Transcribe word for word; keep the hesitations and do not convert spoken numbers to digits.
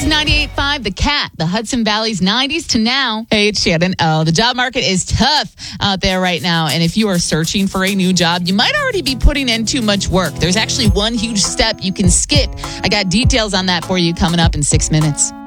ninety-eight point five, The Cat, the Hudson Valley's nineties to now. Hey, it's Shannon. Oh, the job market is tough out there right now. And if you are searching for a new job, you might already be putting in too much work. There's actually one huge step you can skip. I got details on that for you coming up in six minutes.